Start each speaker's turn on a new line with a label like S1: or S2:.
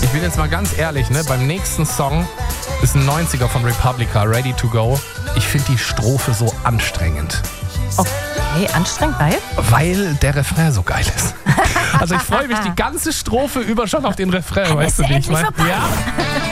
S1: Ich bin jetzt mal ganz ehrlich, ne? Beim nächsten Song ist ein 90er von Republica, Ready to Go. Ich finde die Strophe so anstrengend.
S2: Okay, anstrengend,
S1: Weil der Refrain so geil ist. Also ich freue mich die ganze Strophe über schon auf den Refrain, weißt du, wie ich meine? Ja.